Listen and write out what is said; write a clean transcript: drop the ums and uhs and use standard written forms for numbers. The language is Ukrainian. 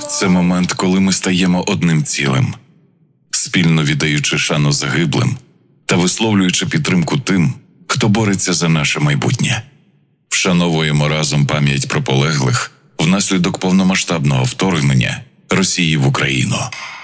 це момент, коли ми стаємо одним цілим, спільно віддаючи шану загиблим та висловлюючи підтримку тим, хто бореться за наше майбутнє. Вшановуємо разом пам'ять про полеглих внаслідок повномасштабного вторгнення Росії в Україну.